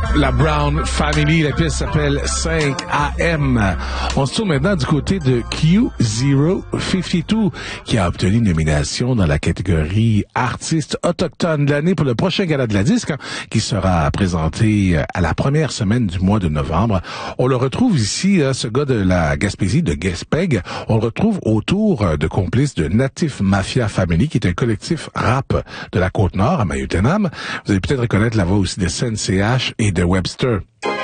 La Brown Family, la pièce s'appelle 5 AM. On se tourne maintenant du côté de Q052, qui a obtenu une nomination dans la catégorie Artiste autochtone de l'année pour le prochain Gala de la disque, qui sera présenté à la première semaine du mois de novembre. On le retrouve ici, ce gars de la Gaspésie, de Gaspeg. On le retrouve autour de complices de Natif Mafia Family, qui est un collectif rap de la Côte-Nord, à Mayotenam. Vous allez peut-être reconnaître la voix aussi de SNCH et de Webster.